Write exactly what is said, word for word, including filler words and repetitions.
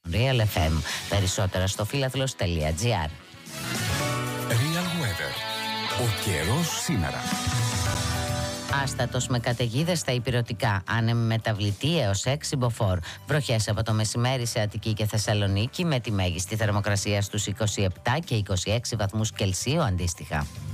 Real εφ εμ. Περισσότερα στο φίλαθλος τελεία τζι άρ. Real Weather. Ο καιρός σήμερα. Άστατος με καταιγίδες στα ηπειρωτικά, άνεμη μεταβλητή έως έξι μποφόρ. Βροχές από το μεσημέρι σε Αττική και Θεσσαλονίκη, με τη μέγιστη θερμοκρασία στους είκοσι επτά και είκοσι έξι βαθμούς Κελσίου αντίστοιχα.